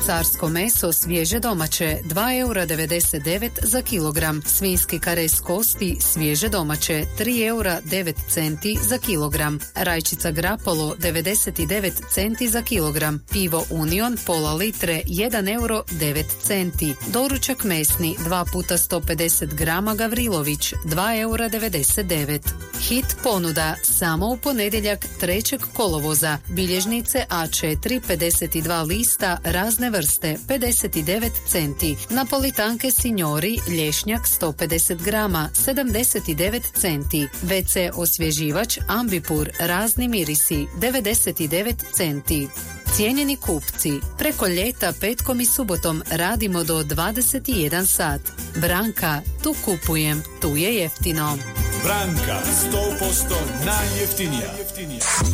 Carsko meso svježe domaće 2,99 € za kilogram. Svinjski karez kosti svježe domaće 3,09 € za kilogram. Rajčica Grapolo 99 centi za kilogram. Pivo Union pola litre 1,09 €. Doručak mesni 2 puta 150 grama Gavrilović 2,99 €. Hit ponuda samo u ponedjeljak 3. kolovoza. Bilježnice A4 52 lista razne vrste 59 centi. Napolitanke Signori lješnjak 150 grama 79 centi. WC osvježivač Ambipur razni mirisi 99 centi. Cijenjeni kupci, preko ljeta petkom i subotom radimo do 21 sat. Branka, tu kupujem, tu je jeftino. Branka, 100% najjeftinija.